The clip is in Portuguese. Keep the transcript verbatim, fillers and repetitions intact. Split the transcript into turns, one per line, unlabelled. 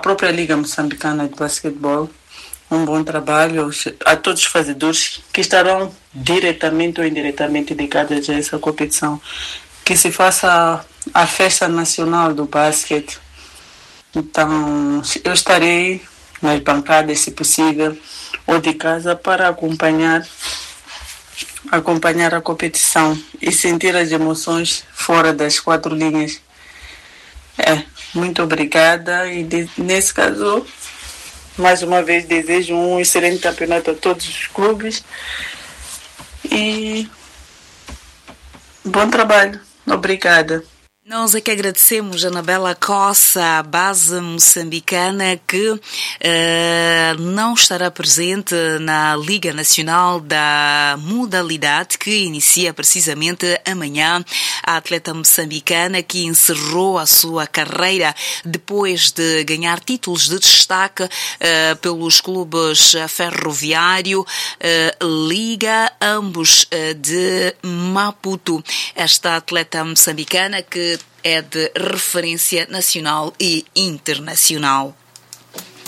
própria Liga Moçambicana de Basquetebol um bom trabalho a todos os fazedores que estarão diretamente ou indiretamente ligados a essa competição. Que se faça a festa nacional do basquete. Então, eu estarei nas bancadas, se possível, ou de casa para acompanhar, acompanhar a competição e sentir as emoções fora das quatro linhas. É, muito obrigada e de, nesse caso, mais uma vez desejo um excelente campeonato a todos os clubes e bom trabalho. Obrigada.
Nós é que agradecemos a Anabela Coça, a base moçambicana, que uh, não estará presente na Liga Nacional da Modalidade, que inicia precisamente amanhã. A atleta moçambicana que encerrou a sua carreira depois de ganhar títulos de destaque uh, pelos clubes Ferroviário, uh, Liga, ambos uh, de Maputo. Esta atleta moçambicana que é de referência nacional e internacional.